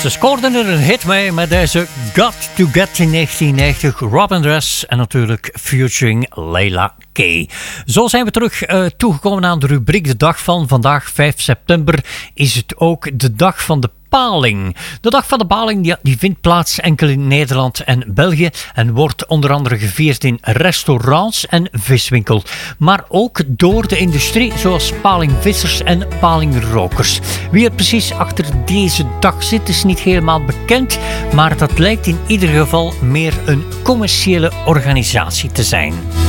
Ze scoorden er een hit mee met deze Got to Get in 1990, Robin Dress en natuurlijk featuring Leila K. Zo zijn we terug toegekomen aan de rubriek De Dag van vandaag, 5 september, is het ook de dag van de paling. De dag van de paling die vindt plaats enkel in Nederland en België en wordt onder andere gevierd in restaurants en viswinkels. Maar ook door de industrie zoals palingvissers en palingrokers. Wie er precies achter deze dag zit is niet helemaal bekend, maar dat lijkt in ieder geval meer een commerciële organisatie te zijn.